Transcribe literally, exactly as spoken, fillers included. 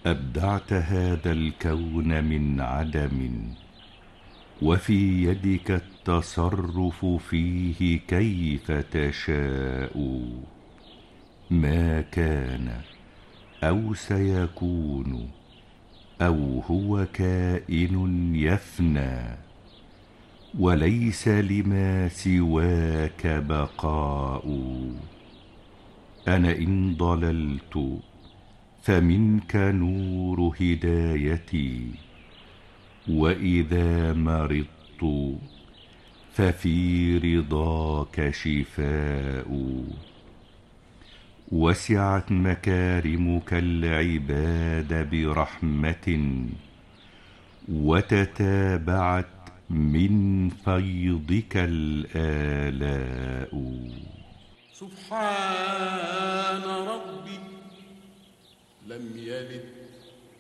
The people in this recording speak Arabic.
أبدعت هذا الكون من عدم، وفي يدك التصرف فيه كيف تشاء. ما كان أو سيكون أو هو كائن يفنى، وليس لما سواك بقاء. أنا إن ضللت فمنك نور هدايتي، وإذا مرضت ففي رضاك شفاء. وسعت مكارمك العباد برحمة، وتتابعت من فيضك الآلاء. سبحان ربي لم يلد